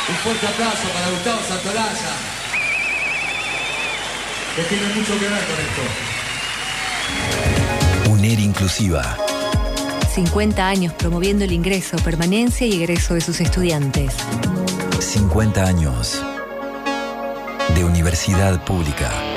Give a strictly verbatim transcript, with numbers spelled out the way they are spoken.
Un fuerte aplauso para Gustavo Santolaya, que tiene mucho que ver con esto. UNER Inclusiva. cincuenta años promoviendo el ingreso, permanencia y egreso de sus estudiantes. cincuenta años de universidad pública.